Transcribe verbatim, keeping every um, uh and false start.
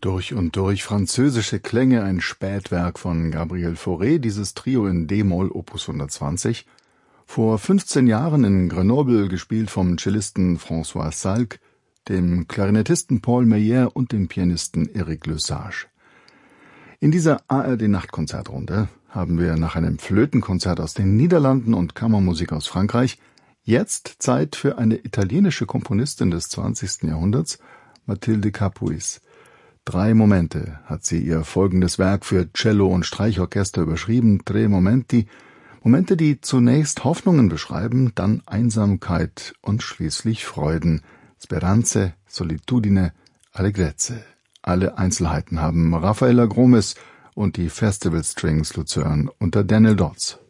Durch und durch französische Klänge, ein Spätwerk von Gabriel Fauré, dieses Trio in d-Moll Opus hundertzwanzig, vor fünfzehn Jahren in Grenoble gespielt vom Cellisten François Salk, dem Klarinettisten Paul Meyer und dem Pianisten Eric Lesage. In dieser A R D-Nachtkonzertrunde haben wir nach einem Flötenkonzert aus den Niederlanden und Kammermusik aus Frankreich jetzt Zeit für eine italienische Komponistin des zwanzigsten Jahrhunderts, Mathilde Capuis. Drei Momente hat sie ihr folgendes Werk für Cello und Streichorchester überschrieben, Tre Momenti, Momente, die zunächst Hoffnungen beschreiben, dann Einsamkeit und schließlich Freuden, Speranze, Solitudine, Allegrezze. Alle Einzelheiten haben Raffaella Gromes und die Festival Strings Luzern unter Daniel Dodds.